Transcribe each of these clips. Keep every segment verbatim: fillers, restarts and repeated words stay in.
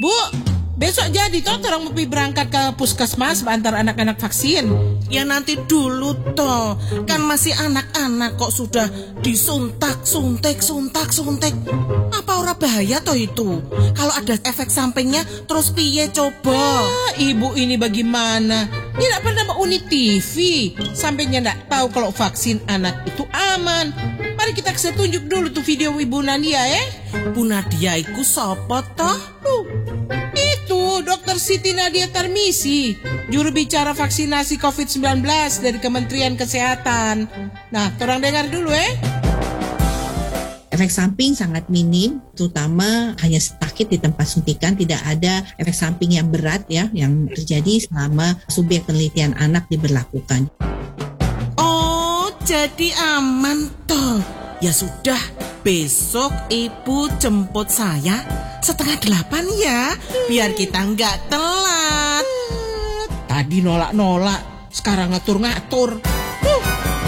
Bu, besok jadi toh orang mau berangkat ke puskesmas antar anak-anak vaksin. Ya nanti dulu toh, kan masih anak-anak kok sudah disuntak, suntik, suntak, suntik. Apa ora bahaya toh itu? Kalau ada efek sampingnya terus piye coba? Ah, ibu ini bagaimana? Dia tidak pernah mau unit T V. Sampainya tidak tahu kalau vaksin anak itu aman. Mari kita kasih tunjuk dulu tuh video Ibu Nadia eh. Bu Nadia iku sapa toh? Uh, itu Dokter Siti Nadia Tarmisi, juru bicara vaksinasi covid sembilan belas dari Kementerian Kesehatan. Nah, tolong dengar dulu eh. Efek samping sangat minim, terutama hanya sakit di tempat suntikan, tidak ada efek samping yang berat ya yang terjadi selama subjek penelitian anak diberlakukan. Oh, jadi aman toh. Ya sudah, besok ibu jemput saya setengah delapan ya, biar kita nggak telat. Tadi nolak-nolak, sekarang ngatur-ngatur. Uh.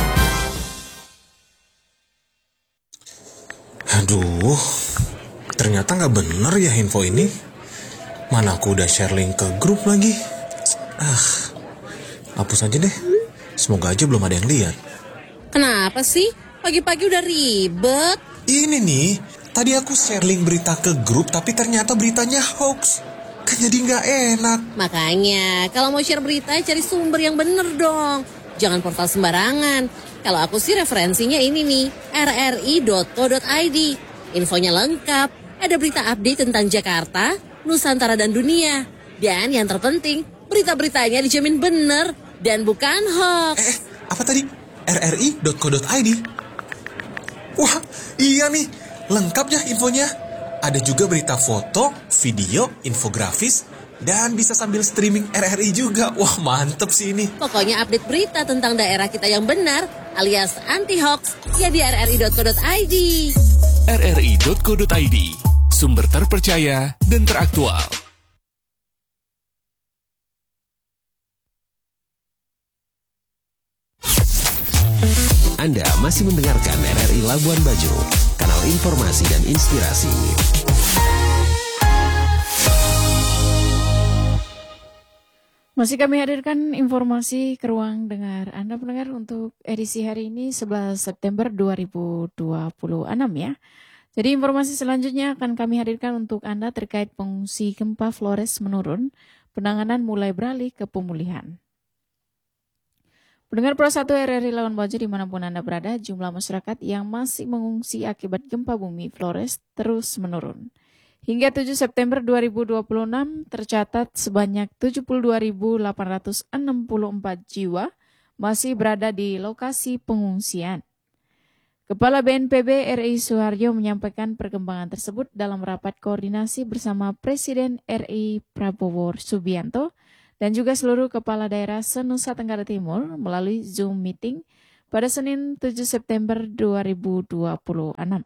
Aduh, ternyata nggak bener ya info ini. Mana aku udah share link ke grup lagi. Ah, hapus aja deh. Semoga aja belum ada yang lihat. Kenapa sih? Pagi-pagi udah ribet. Ini nih, tadi aku share link berita ke grup, tapi ternyata beritanya hoax. Kan jadi nggak enak. Makanya, kalau mau share berita, cari sumber yang bener dong. Jangan portal sembarangan. Kalau aku sih referensinya ini nih, r r i dot co dot i d. Infonya lengkap, ada berita update tentang Jakarta, Nusantara dan dunia. Dan yang terpenting, berita-beritanya dijamin bener dan bukan hoax. Eh, eh apa tadi? r r i dot co dot i d. Wah, iya nih, lengkap ya infonya. Ada juga berita foto, video, infografis, dan bisa sambil streaming R R I juga. Wah, mantep sih ini. Pokoknya update berita tentang daerah kita yang benar, alias anti-hoax, ya di r r i dot co dot i d. r r i dot co dot i d, sumber terpercaya dan teraktual. Anda masih mendengarkan R R I Labuan Bajo, kanal informasi dan inspirasi. Masih kami hadirkan informasi ke ruang dengar Anda pendengar untuk edisi hari ini sebelas September dua ribu dua puluh enam ya. Jadi informasi selanjutnya akan kami hadirkan untuk Anda terkait pengungsi gempa Flores menurun, penanganan mulai beralih ke pemulihan. Pendengar Pro satu R R I Labuan Bajo dimanapun Anda berada, jumlah masyarakat yang masih mengungsi akibat gempa bumi Flores terus menurun. Hingga tujuh September dua ribu dua puluh enam tercatat sebanyak tujuh puluh dua ribu delapan ratus enam puluh empat jiwa masih berada di lokasi pengungsian. Kepala B N P B R I Suharyo menyampaikan perkembangan tersebut dalam rapat koordinasi bersama Presiden R I Prabowo Subianto dan juga seluruh kepala daerah se-Nusa Tenggara Timur melalui Zoom meeting pada Senin tujuh September dua ribu dua puluh enam.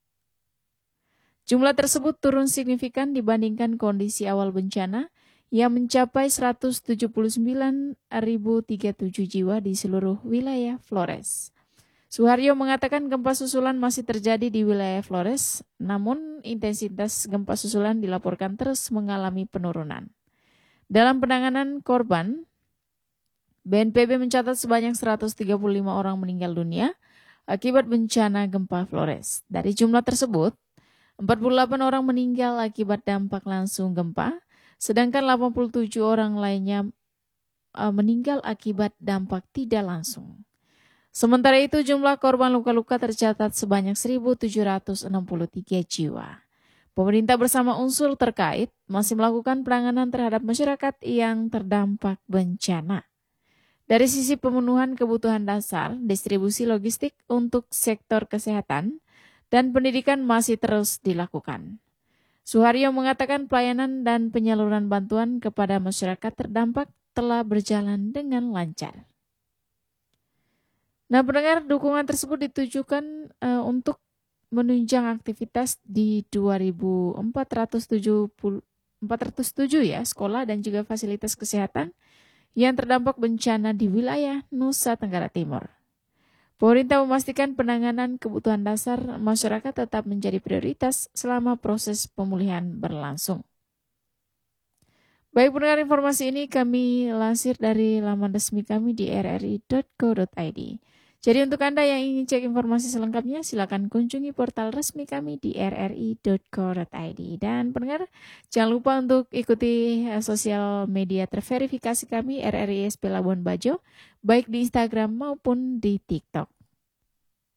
Jumlah tersebut turun signifikan dibandingkan kondisi awal bencana yang mencapai seratus tujuh puluh sembilan ribu tiga puluh tujuh jiwa di seluruh wilayah Flores. Suharyo mengatakan gempa susulan masih terjadi di wilayah Flores, namun intensitas gempa susulan dilaporkan terus mengalami penurunan. Dalam penanganan korban, B N P B mencatat sebanyak seratus tiga puluh lima orang meninggal dunia akibat bencana gempa Flores. Dari jumlah tersebut, empat puluh delapan orang meninggal akibat dampak langsung gempa, sedangkan delapan puluh tujuh orang lainnya uh, meninggal akibat dampak tidak langsung. Sementara itu, jumlah korban luka-luka tercatat sebanyak seribu tujuh ratus enam puluh tiga jiwa. Pemerintah bersama unsur terkait masih melakukan penanganan terhadap masyarakat yang terdampak bencana. Dari sisi pemenuhan kebutuhan dasar, distribusi logistik untuk sektor kesehatan dan pendidikan masih terus dilakukan. Suharyo mengatakan pelayanan dan penyaluran bantuan kepada masyarakat terdampak telah berjalan dengan lancar. Nah, pendengar, dukungan tersebut ditujukan uh, untuk menunjang aktivitas di dua ribu empat ratus tujuh ya sekolah dan juga fasilitas kesehatan yang terdampak bencana di wilayah Nusa Tenggara Timur. Pemerintah memastikan penanganan kebutuhan dasar masyarakat tetap menjadi prioritas selama proses pemulihan berlangsung. Baik pendengar, informasi ini kami lansir dari laman resmi kami di r r i dot co dot i d. Jadi untuk Anda yang ingin cek informasi selengkapnya, silakan kunjungi portal resmi kami di r r i dot co dot i d. Dan pendengar, jangan lupa untuk ikuti uh, sosial media terverifikasi kami R R I S P Labuan Bajo, baik di Instagram maupun di TikTok.